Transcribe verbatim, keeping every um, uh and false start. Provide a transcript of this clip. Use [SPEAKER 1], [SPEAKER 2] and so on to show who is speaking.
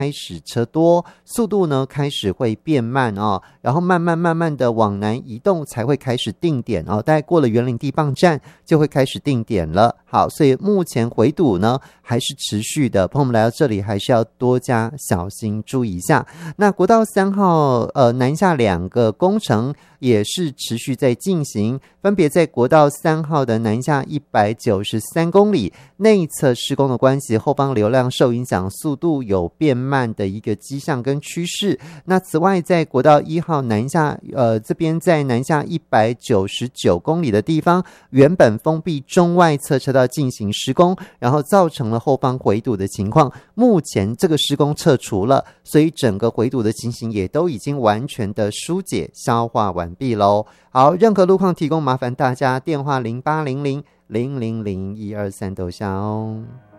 [SPEAKER 1] 开始车多，速度呢开始会变慢哦，然后慢慢慢慢的往南移动才会开始定点哦，大概过了园林地磅站就会开始定点了。好，所以目前回堵呢还是持续的，朋友们来到这里还是要多加小心注意一下。那国道三号呃南下两个工程也是持续在进行，分别在国道三号的南下一百九十三公里内侧施工的关系，后方流量受影响，速度有变慢的一个迹象跟趋势。那此外在国道一号南下呃这边在南下一百九十九公里的地方，原本封闭中外侧车道进行施工，然后造成了后方回堵的情况，目前这个施工撤除了，所以整个回堵的情形也都已经完全的疏解消化完毕咯。好，任何路况提供麻烦大家电话零八零零零零零一二三都下哦。